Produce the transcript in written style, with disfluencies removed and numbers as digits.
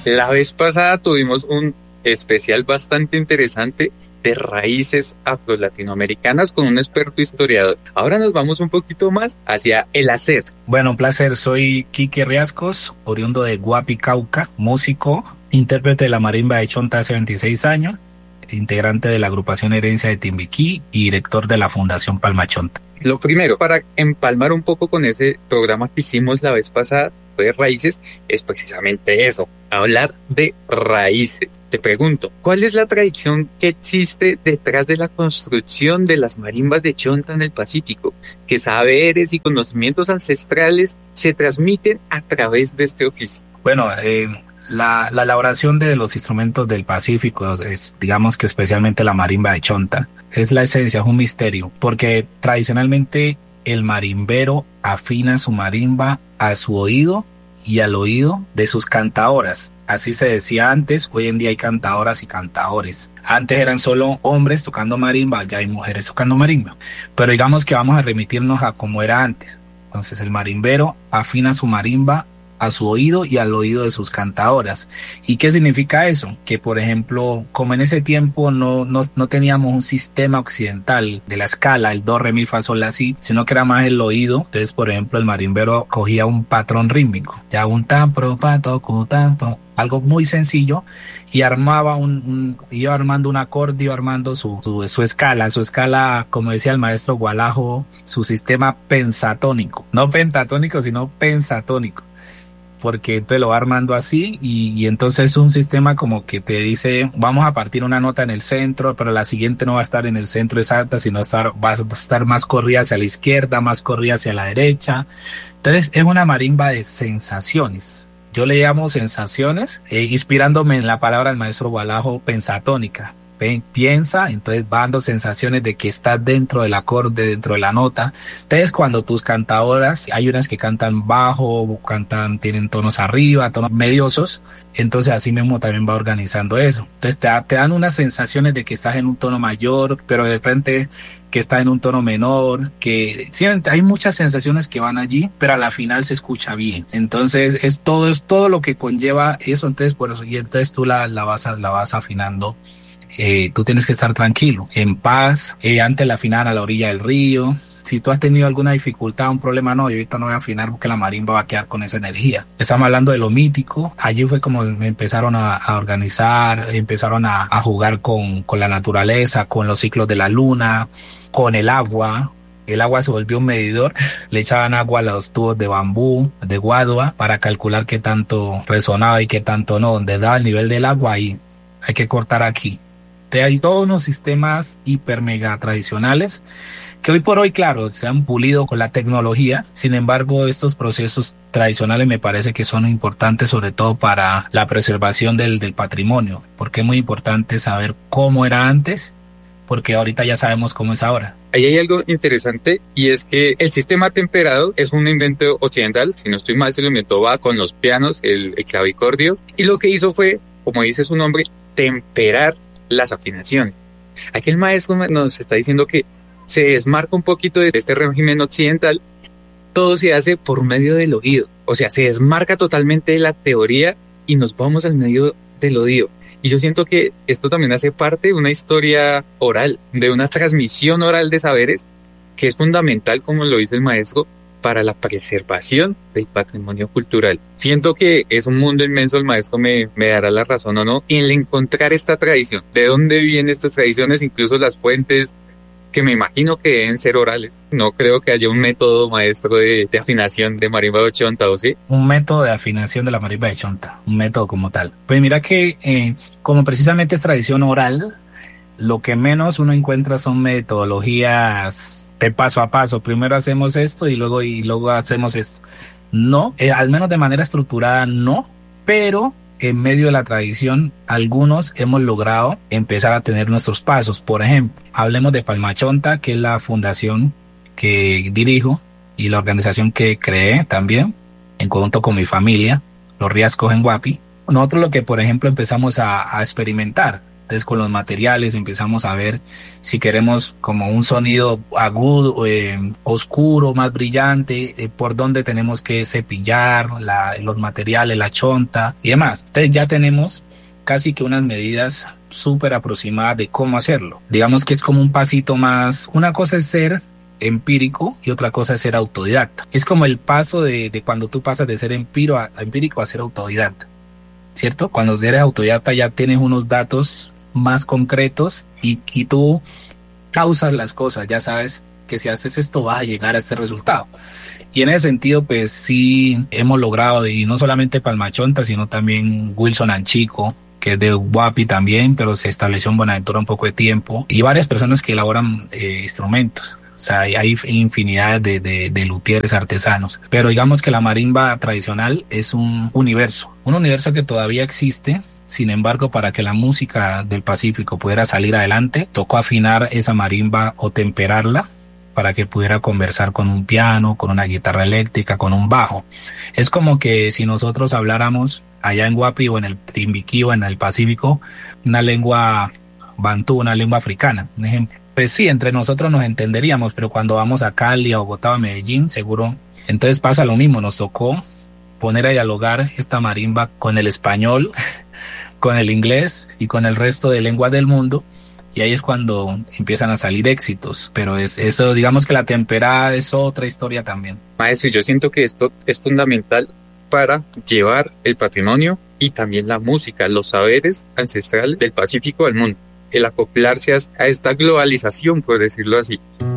La vez pasada tuvimos un especial bastante interesante de raíces afro-latinoamericanas con un experto historiador. Ahora nos vamos un poquito más hacia el hacer. Bueno, un placer. Soy Quique Riascos, oriundo de Guapi, Cauca, músico, intérprete de la marimba de Chonta hace 26 años, integrante de la agrupación Herencia de Timbiquí y director de la Fundación Palma Chonta. Lo primero, para empalmar un poco con ese programa que hicimos la vez pasada, de raíces, es precisamente eso, hablar de raíces. Te pregunto, ¿cuál es la tradición que existe detrás de la construcción de las marimbas de Chonta en el Pacífico? ¿Qué saberes y conocimientos ancestrales se transmiten a través de este oficio? Bueno, la elaboración de los instrumentos del Pacífico es, digamos que especialmente la marimba de Chonta, es la esencia, es un misterio, porque tradicionalmente el marimbero afina su marimba a su oído y al oído de sus cantadoras. Así se decía antes, hoy en día hay cantadoras y cantadores. Antes eran solo hombres tocando marimba, ya hay mujeres tocando marimba. Pero digamos que vamos a remitirnos a como era antes. Entonces el marimbero afina su marimba a su oído y al oído de sus cantadoras. ¿Y qué significa eso? Que, por ejemplo, como en ese tiempo no teníamos un sistema occidental de la escala, el do, re, mi, fa, sol, la, si, sino que era más el oído. Entonces, por ejemplo, el marimbero cogía un patrón rítmico, ya un tan, pro, pa, to, cu, tan, po, algo muy sencillo, y armaba iba armando un acorde, iba armando su escala, como decía el maestro Gualajo, su sistema pensatónico, no pentatónico, sino pensatónico, porque te lo va armando así y entonces es un sistema como que te dice, vamos a partir una nota en el centro, pero la siguiente no va a estar en el centro exacta, sino va a estar más corrida hacia la izquierda, más corrida hacia la derecha. Entonces es una marimba de sensaciones. Yo le llamo sensaciones, inspirándome en la palabra del maestro Gualajo, pensatónica. Piensa, entonces va dando sensaciones de que estás dentro del acorde, dentro de la nota. Entonces cuando tus cantadoras, hay unas que cantan bajo, tienen tonos arriba, tonos mediosos, entonces así mismo también va organizando eso. Entonces te dan unas sensaciones de que estás en un tono mayor, pero de frente que está en un tono menor, que sí, hay muchas sensaciones que van allí, pero a la final se escucha bien. Entonces es todo lo que conlleva eso, entonces por eso, y entonces tú la vas afinando. Tú tienes que estar tranquilo, en paz, antes de afinar a la orilla del río. Si tú has tenido alguna dificultad, un problema, no, yo ahorita no voy a afinar porque la marimba va a quedar con esa energía. Estamos hablando de lo mítico. Allí fue como me empezaron a organizar, empezaron a jugar con la naturaleza, con los ciclos de la luna, con el agua. El agua se volvió un medidor, le echaban agua a los tubos de bambú, de guadua, para calcular qué tanto resonaba y qué tanto no. Donde daba el nivel del agua, ahí hay que cortar aquí. Hay todos unos sistemas hiper mega tradicionales que hoy por hoy, claro, se han pulido con la tecnología. Sin embargo, estos procesos tradicionales me parece que son importantes, sobre todo para la preservación del patrimonio, porque es muy importante saber cómo era antes, porque ahorita ya sabemos cómo es ahora. Ahí hay algo interesante y es que el sistema temperado es un invento occidental. Si no estoy mal, se lo inventó Bach con los pianos, el clavicordio, y lo que hizo fue, como dice su nombre, temperar las afinaciones. Aquí el maestro nos está diciendo que se desmarca un poquito de este régimen occidental. Todo se hace por medio del oído, o sea, se desmarca totalmente de la teoría y nos vamos al medio del oído. Y yo siento que esto también hace parte de una historia oral, de una transmisión oral de saberes que es fundamental, como lo dice el maestro, para la preservación del patrimonio cultural. Siento que es un mundo inmenso, el maestro me dará la razón o no, en encontrar esta tradición, de dónde vienen estas tradiciones, incluso las fuentes, que me imagino que deben ser orales. No creo que haya un método, maestro, de afinación de marimba de Chonta, ¿o sí? Un método de afinación de la marimba de Chonta, un método como tal. Pues mira que como precisamente es tradición oral, lo que menos uno encuentra son metodologías de paso a paso. Primero hacemos esto y luego hacemos esto. No, al menos de manera estructurada no, pero en medio de la tradición algunos hemos logrado empezar a tener nuestros pasos. Por ejemplo, hablemos de Palma Chonta, que es la fundación que dirijo y la organización que creé también, en conjunto con mi familia, los Riascos en Guapi. Nosotros lo que, por ejemplo, empezamos a experimentar. Entonces con los materiales empezamos a ver si queremos como un sonido agudo, oscuro, más brillante, por dónde tenemos que cepillar los materiales, la chonta y demás. Entonces ya tenemos casi que unas medidas súper aproximadas de cómo hacerlo. Digamos que es como un pasito más. Una cosa es ser empírico y otra cosa es ser autodidacta. Es como el paso de cuando tú pasas de ser empírico a ser autodidacta, ¿cierto? Cuando eres autodidacta ya tienes unos datos más concretos y tú causas las cosas, ya sabes que si haces esto vas a llegar a este resultado. Y en ese sentido, pues sí hemos logrado, y no solamente Palmachonta, sino también Wilson Anchico, que es de Guapi también, pero se estableció en Buenaventura un poco de tiempo, y varias personas que elaboran instrumentos. O sea, hay infinidad de luthieres artesanos. Pero digamos que la marimba tradicional es un universo que todavía existe. Sin embargo, para que la música del Pacífico pudiera salir adelante, tocó afinar esa marimba o temperarla para que pudiera conversar con un piano, con una guitarra eléctrica, con un bajo. Es como que si nosotros habláramos allá en Guapi o en el Timbiquí o en el Pacífico, una lengua bantú, una lengua africana, un ejemplo. Pues sí, entre nosotros nos entenderíamos, pero cuando vamos a Cali, a Bogotá o a Medellín, seguro. Entonces pasa lo mismo, nos tocó poner a dialogar esta marimba con el español, con el inglés y con el resto de lenguas del mundo. Y ahí es cuando empiezan a salir éxitos. Pero eso, digamos que la temperada es otra historia también. Maestro, yo siento que esto es fundamental para llevar el patrimonio y también la música, los saberes ancestrales del Pacífico al mundo. El acoplarse a esta globalización, por decirlo así.